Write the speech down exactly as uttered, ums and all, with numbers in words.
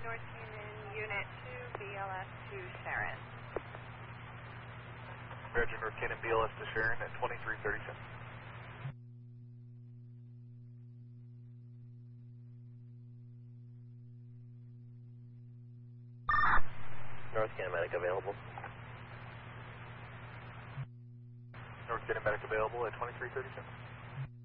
North Canyon, Unit two, B L S to Sharon. Roger, North Canyon, B L S to Sharon at twenty-three thirty-seven. North Canyon medic available. North Canyon medic available at twenty-three thirty-seven.